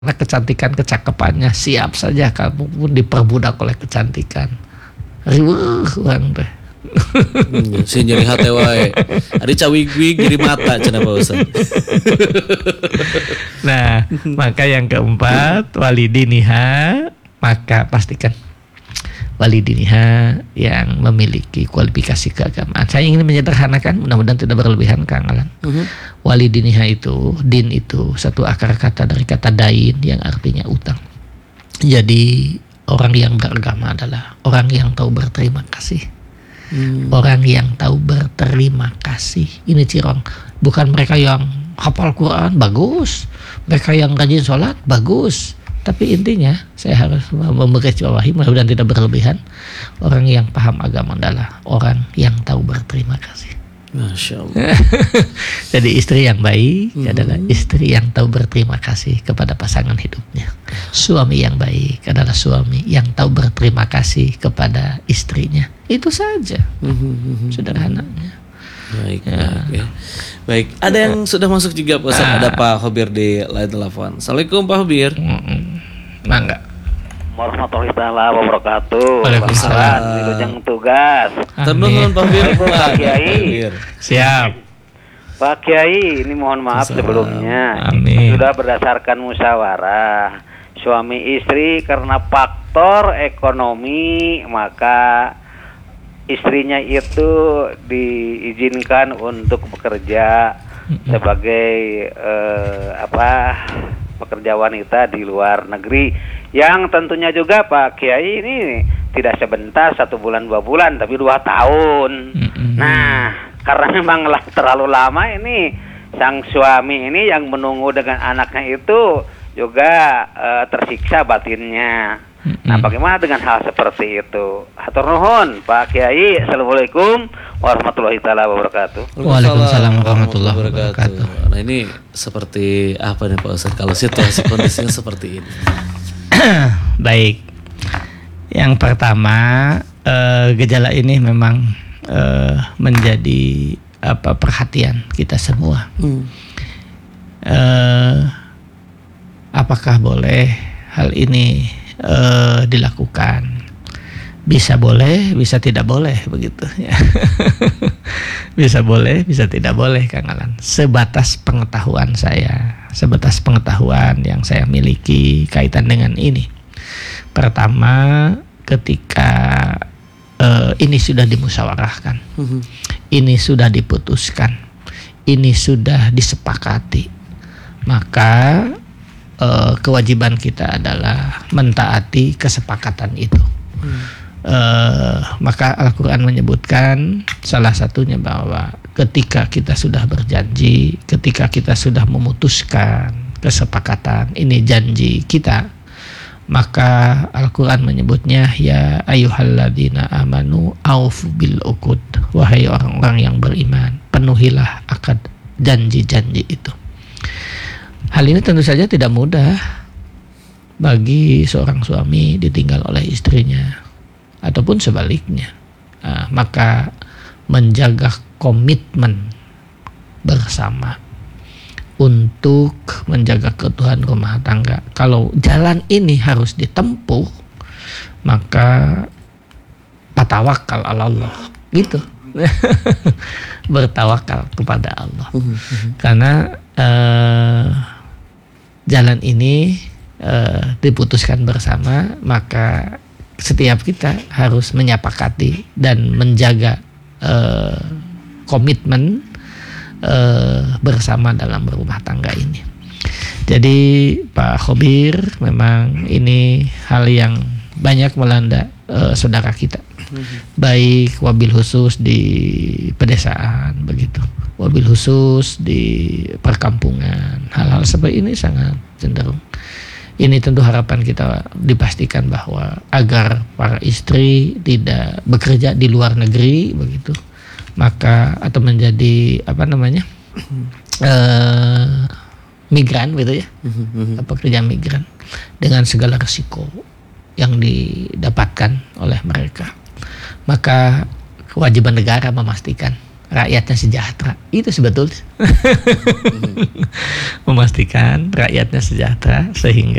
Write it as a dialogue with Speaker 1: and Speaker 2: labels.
Speaker 1: Karena kecantikan kecakapannya siap saja kamu pun diperbudak oleh kecantikan. Riweuh urang teh.
Speaker 2: Si nyeri hati wae. Ari cawig-wig nyeri mata cenah Pak Ustaz.
Speaker 1: Nah, maka yang keempat walidiniha, maka pastikan walidiniha yang memiliki kualifikasi keagamaan. Saya ingin menyederhanakan, mudah-mudahan tidak berlebihan Kang Alan. Walidiniha itu, din itu satu akar kata dari kata dain yang artinya utang. Jadi orang yang beragama adalah orang yang tahu berterima kasih. Orang yang tahu berterima kasih. Ini Cirong. Bukan mereka yang hafal Quran, bagus. Mereka yang rajin sholat, bagus. Tapi intinya saya harus memgarisbawahi, mudah-mudahan tidak berlebihan. Orang yang paham agama adalah orang yang tahu berterima kasih.
Speaker 2: Masya Allah.
Speaker 1: Jadi istri yang baik adalah istri yang tahu berterima kasih kepada pasangan hidupnya. Suami yang baik adalah suami yang tahu berterima kasih kepada istrinya. Itu saja sederhananya.
Speaker 2: Baik, ya. Baik, ada yang sudah masuk juga Pak Ustaz. Ada Pak Hobir di line telepon. Assalamualaikum Pak Hobir.
Speaker 1: Mangga.
Speaker 3: Warahmatullahi wabarakatuh.
Speaker 1: Waalaikumsalam.
Speaker 3: Wilujeng tugas.
Speaker 2: Ternuhun Pak Hobir.
Speaker 3: Pak Kiai.
Speaker 1: Siap.
Speaker 3: Pak Kiai, ini mohon maaf sebelumnya.
Speaker 1: Amin.
Speaker 3: Sudah berdasarkan musyawarah suami istri karena faktor ekonomi, maka istrinya itu diizinkan untuk bekerja sebagai pekerja wanita di luar negeri, yang tentunya juga Pak Kiai ini tidak sebentar 1 bulan 2 bulan tapi 2 tahun. Nah, karena memang terlalu lama ini sang suami ini yang menunggu dengan anaknya itu juga tersiksa batinnya. Nah, bagaimana dengan hal seperti itu? Hatur nuhun Pak Kiai. Assalamualaikum warahmatullahi wabarakatuh.
Speaker 1: Waalaikumsalam warahmatullahi wabarakatuh.
Speaker 2: Nah, ini seperti apa nih Pak Ustaz kalau situasi kondisinya seperti ini?
Speaker 1: Baik. Yang pertama, gejala ini memang menjadi perhatian kita semua. Apakah boleh hal ini dilakukan? Bisa boleh, bisa tidak boleh, begitu ya. Bisa boleh, bisa tidak boleh Kang Alan. Sebatas pengetahuan saya, sebatas pengetahuan yang saya miliki kaitan dengan ini. Pertama, ketika ini sudah dimusyawarahkan, ini sudah diputuskan, ini sudah disepakati, maka kewajiban kita adalah mentaati kesepakatan itu. Maka Al-Quran menyebutkan salah satunya bahwa ketika kita sudah berjanji, ketika kita sudah memutuskan kesepakatan, ini janji kita, maka Al-Quran menyebutnya ya ayyuhalladzina amanu aufu bil uqud, wahai orang-orang yang beriman, penuhilah akad janji-janji itu. Hal ini tentu saja tidak mudah bagi seorang suami ditinggal oleh istrinya ataupun sebaliknya. Maka menjaga komitmen bersama untuk menjaga keutuhan rumah tangga. Kalau jalan ini harus ditempuh, maka patawakal ala Allah, gitu. Bertawakal kepada Allah. Karena jalan ini diputuskan bersama, maka setiap kita harus menyepakati dan menjaga komitmen bersama dalam berumah tangga ini. Jadi Pak Khobir, memang ini hal yang banyak melanda saudara kita, baik wabil khusus di pedesaan begitu, wabil khusus di perkampungan. Hal-hal seperti ini sangat cenderung. Ini tentu harapan kita dipastikan bahwa agar para istri tidak bekerja di luar negeri begitu, maka atau menjadi migran gitu ya, pekerja migran dengan segala risiko yang didapatkan oleh mereka. Maka kewajiban negara memastikan rakyatnya sejahtera. Itu sebetulnya. Memastikan rakyatnya sejahtera sehingga